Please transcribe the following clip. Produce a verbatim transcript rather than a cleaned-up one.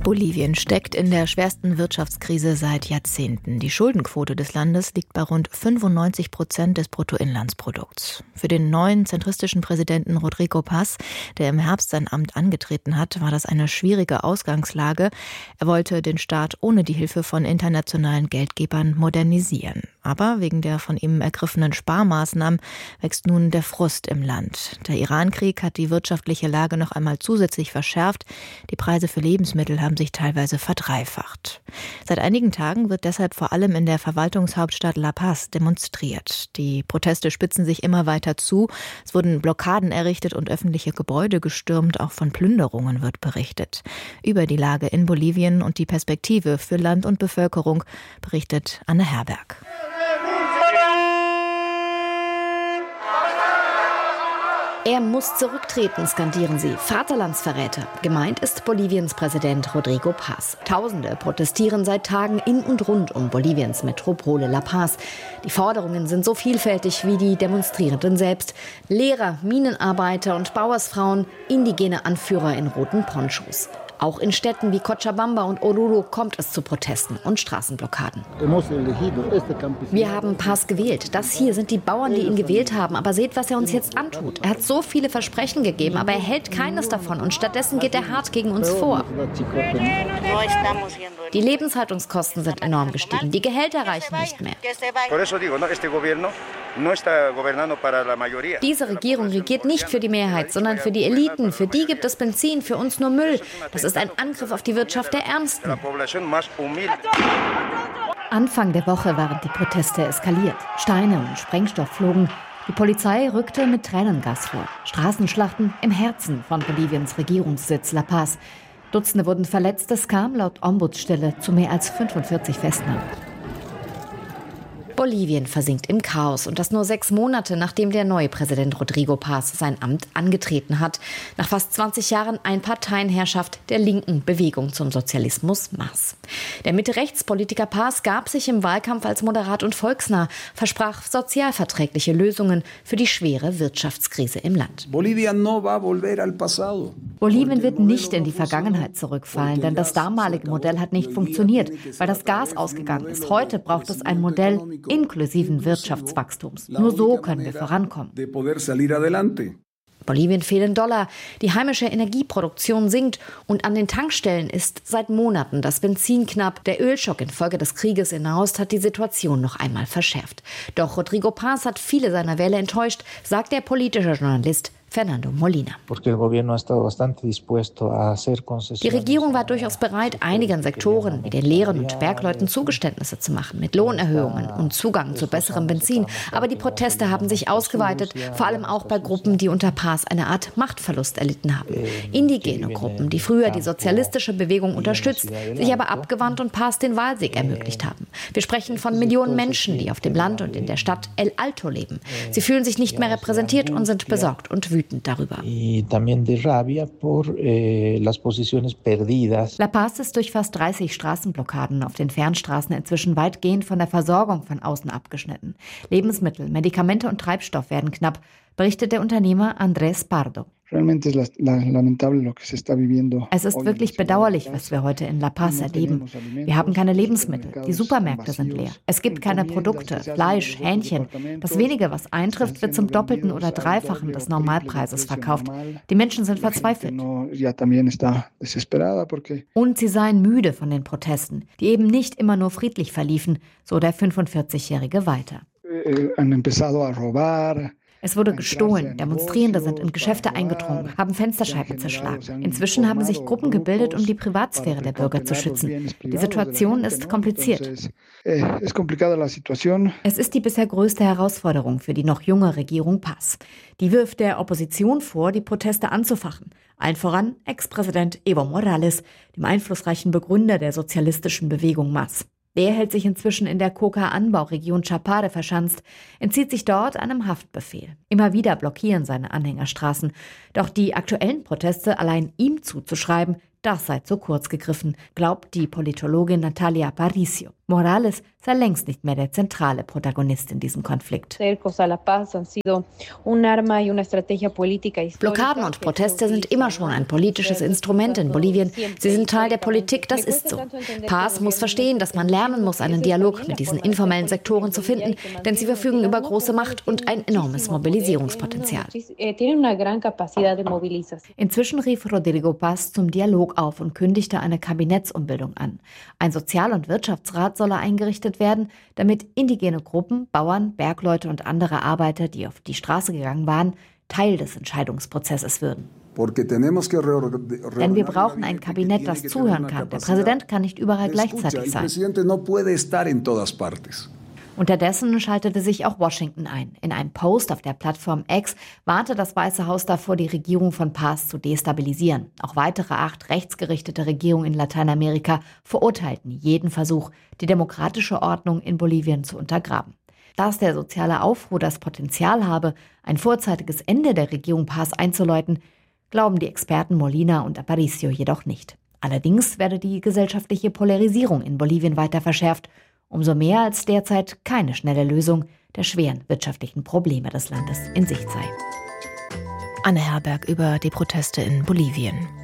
Bolivien steckt in der schwersten Wirtschaftskrise seit Jahrzehnten. Die Schuldenquote des Landes liegt bei rund fünfundneunzig Prozent des Bruttoinlandsprodukts. Für den neuen zentristischen Präsidenten Rodrigo Paz, der im Herbst sein Amt angetreten hat, war das eine schwierige Ausgangslage. Er wollte den Staat ohne die Hilfe von internationalen Geldgebern modernisieren. Aber wegen der von ihm ergriffenen Sparmaßnahmen wächst nun der Frust im Land. Der Irankrieg hat die wirtschaftliche Lage noch einmal zusätzlich verschärft. Die Preise für Lebensmittel haben sich teilweise verdreifacht. Seit einigen Tagen wird deshalb vor allem in der Verwaltungshauptstadt La Paz demonstriert. Die Proteste spitzen sich immer weiter zu. Es wurden Blockaden errichtet und öffentliche Gebäude gestürmt. Auch von Plünderungen wird berichtet. Über die Lage in Bolivien und die Perspektive für Land und Bevölkerung berichtet Anne Herberg. Er muss zurücktreten, skandieren sie. Vaterlandsverräter. Gemeint ist Boliviens Präsident Rodrigo Paz. Tausende protestieren seit Tagen in und rund um Boliviens Metropole La Paz. Die Forderungen sind so vielfältig wie die Demonstrierenden selbst. Lehrer, Minenarbeiter und Bauersfrauen, indigene Anführer in roten Ponchos. Auch in Städten wie Cochabamba und Oruro kommt es zu Protesten und Straßenblockaden. Wir haben Paz gewählt. Das hier sind die Bauern, die ihn gewählt haben. Aber seht, was er uns jetzt antut. Er hat so viele Versprechen gegeben, aber er hält keines davon. Und stattdessen geht er hart gegen uns vor. Die Lebenshaltungskosten sind enorm gestiegen. Die Gehälter reichen nicht mehr. Diese Regierung regiert nicht für die Mehrheit, sondern für die Eliten. Für die gibt es Benzin, für uns nur Müll. Das ist ein Angriff auf die Wirtschaft der Ärmsten. Anfang der Woche waren die Proteste eskaliert. Steine und Sprengstoff flogen. Die Polizei rückte mit Tränengas vor. Straßenschlachten im Herzen von Boliviens Regierungssitz La Paz. Dutzende wurden verletzt. Es kam laut Ombudsstelle zu mehr als fünfundvierzig Festnahmen. Bolivien versinkt im Chaos und das nur sechs Monate, nachdem der neue Präsident Rodrigo Paz sein Amt angetreten hat. Nach fast zwanzig Jahren Einparteienherrschaft der linken Bewegung zum Sozialismus M A S. Der Mitte-Rechts-Politiker Paz gab sich im Wahlkampf als moderat und volksnah, versprach sozialverträgliche Lösungen für die schwere Wirtschaftskrise im Land. Bolivien wird nicht in die Vergangenheit zurückfallen, denn das damalige Modell hat nicht funktioniert, weil das Gas ausgegangen ist. Heute braucht es ein Modell inklusiven Wirtschaftswachstums. Nur so können wir vorankommen. Bolivien fehlen Dollar, die heimische Energieproduktion sinkt und an den Tankstellen ist seit Monaten das Benzin knapp. Der Ölschock infolge des Krieges in Nahost hat die Situation noch einmal verschärft. Doch Rodrigo Paz hat viele seiner Wähler enttäuscht, sagt der politische Journalist Fernando Molina. Die Regierung war durchaus bereit, einigen Sektoren wie den Lehrern und Bergleuten Zugeständnisse zu machen, mit Lohnerhöhungen und Zugang zu besserem Benzin. Aber die Proteste haben sich ausgeweitet, vor allem auch bei Gruppen, die unter Paz eine Art Machtverlust erlitten haben. Indigene Gruppen, die früher die sozialistische Bewegung unterstützt, sich aber abgewandt und Paz den Wahlsieg ermöglicht haben. Wir sprechen von Millionen Menschen, die auf dem Land und in der Stadt El Alto leben. Sie fühlen sich nicht mehr repräsentiert und sind besorgt und wütend darüber. La Paz ist durch fast dreißig Straßenblockaden auf den Fernstraßen inzwischen weitgehend von der Versorgung von außen abgeschnitten. Lebensmittel, Medikamente und Treibstoff werden knapp, berichtet der Unternehmer Andrés Pardo. Es ist wirklich bedauerlich, was wir heute in La Paz erleben. Wir haben keine Lebensmittel, die Supermärkte sind leer. Es gibt keine Produkte, Fleisch, Hähnchen. Das Wenige, was eintrifft, wird zum Doppelten oder Dreifachen des Normalpreises verkauft. Die Menschen sind verzweifelt. Und sie seien müde von den Protesten, die eben nicht immer nur friedlich verliefen, so der fünfundvierzigjährige weiter. Es wurde gestohlen, Demonstrierende sind in Geschäfte eingedrungen, haben Fensterscheiben zerschlagen. Inzwischen haben sich Gruppen gebildet, um die Privatsphäre der Bürger zu schützen. Die Situation ist kompliziert. Es ist die bisher größte Herausforderung für die noch junge Regierung Paz. Die wirft der Opposition vor, die Proteste anzufachen. Allen voran Ex-Präsident Evo Morales, dem einflussreichen Begründer der sozialistischen Bewegung M A S. Der hält sich inzwischen in der Coca-Anbauregion Chapare verschanzt, entzieht sich dort einem Haftbefehl. Immer wieder blockieren seine Anhänger Straßen. Doch die aktuellen Proteste allein ihm zuzuschreiben, das sei zu kurz gegriffen, glaubt die Politologin Natalia Aparicio. Morales sei längst nicht mehr der zentrale Protagonist in diesem Konflikt. Blockaden und Proteste sind immer schon ein politisches Instrument in Bolivien. Sie sind Teil der Politik, das ist so. Paz muss verstehen, dass man lernen muss, einen Dialog mit diesen informellen Sektoren zu finden, denn sie verfügen über große Macht und ein enormes Mobilisierungspotenzial. Inzwischen rief Rodrigo Paz zum Dialog auf und kündigte eine Kabinettsumbildung an. Ein Sozial- und Wirtschaftsrat solle eingerichtet werden, damit indigene Gruppen, Bauern, Bergleute und andere Arbeiter, die auf die Straße gegangen waren, Teil des Entscheidungsprozesses würden. Denn wir brauchen ein Kabinett, das zuhören kann. Der Präsident kann nicht überall gleichzeitig sein. Unterdessen schaltete sich auch Washington ein. In einem Post auf der Plattform X warnte das Weiße Haus davor, die Regierung von Paz zu destabilisieren. Auch weitere acht rechtsgerichtete Regierungen in Lateinamerika verurteilten jeden Versuch, die demokratische Ordnung in Bolivien zu untergraben. Dass der soziale Aufruhr das Potenzial habe, ein vorzeitiges Ende der Regierung Paz einzuläuten, glauben die Experten Molina und Aparicio jedoch nicht. Allerdings werde die gesellschaftliche Polarisierung in Bolivien weiter verschärft, umso mehr als derzeit keine schnelle Lösung der schweren wirtschaftlichen Probleme des Landes in Sicht sei. Anne Herberg über die Proteste in Bolivien.